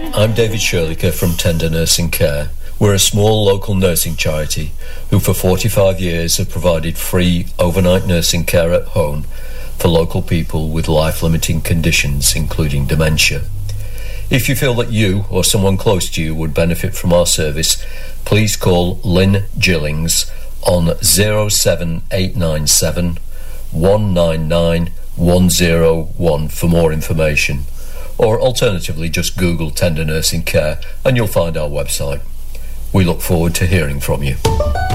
I'm David Shirliker from Tender Nursing Care. We're a small local nursing charity who for 45 years have provided free overnight nursing care at home for local people with life-limiting conditions, including dementia. If you feel that you or someone close to you would benefit from our service, please call Lynn Gillings on 07897 199 101 for more information, or alternatively just Google Tender Nursing Care and you'll find our website. We look forward to hearing from you.